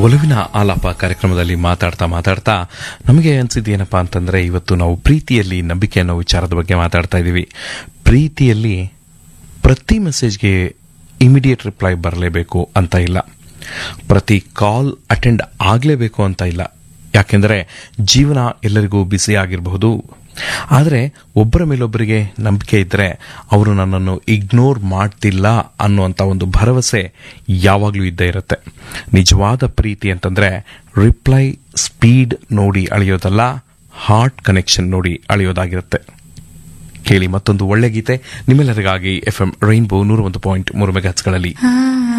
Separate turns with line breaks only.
ಒಲವಿನ ಆಲಾಪ ಕಾರ್ಯಕ್ರಮದಲ್ಲಿ ಮಾತಾಡ್ತಾ ನಮಗೆ ಅನ್ಸಿದ್ದೇನಪ್ಪಾ ಅಂತಂದ್ರೆ ಇವತ್ತು ನಾವು ಪ್ರೀತಿಯಲ್ಲಿ ನಂಬಿಕೆ ಅನ್ನೋ ವಿಚಾರದ ಬಗ್ಗೆ ಮಾತಾಡ್ತಾ ಇದ್ದೀವಿ. ಪ್ರೀತಿಯಲ್ಲಿ ಪ್ರತಿ ಮೆಸೇಜ್ಗೆ ಇಮಿಡಿಯೇಟ್ ರಿಪ್ಲೈ ಬರಲೇಬೇಕು ಅಂತ ಇಲ್ಲ, ಪ್ರತಿ ಕಾಲ್ ಅಟೆಂಡ್ ಆಗಲೇಬೇಕು ಅಂತ ಇಲ್ಲ. ಯಾಕೆಂದ್ರೆ ಜೀವನ ಎಲ್ಲರಿಗೂ ಬ್ಯುಸಿ ಆಗಿರಬಹುದು, ಆದರೆ ಒಬ್ಬರ ಮೇಲೊಬ್ಬರಿಗೆ ನಂಬಿಕೆ ಇದ್ದರೆ ಅವರು ನನ್ನನ್ನು ಇಗ್ನೋರ್ ಮಾಡ್ತಿಲ್ಲ ಅನ್ನುವಂಥ ಒಂದು ಭರವಸೆ ಯಾವಾಗಲೂ ಇದ್ದೇ ಇರುತ್ತೆ. ನಿಜವಾದ ಪ್ರೀತಿ ಅಂತಂದ್ರೆ ರಿಪ್ಲೈ ಸ್ಪೀಡ್ ನೋಡಿ ಅಳೆಯೋದಲ್ಲ, ಹಾರ್ಟ್ ಕನೆಕ್ಷನ್ ನೋಡಿ ಅಳೆಯೋದಾಗಿರುತ್ತೆ. ಕೇಳಿ ಮತ್ತೊಂದು ಒಳ್ಳೆ ಗೀತೆ ನಿಮ್ಮೆಲ್ಲರಿಗಾಗಿ FM ರೈನ್ಬೋ 101.3 ಮೆಗಾಹೆರ್ಟ್ಜ್ಗಳಲ್ಲಿ.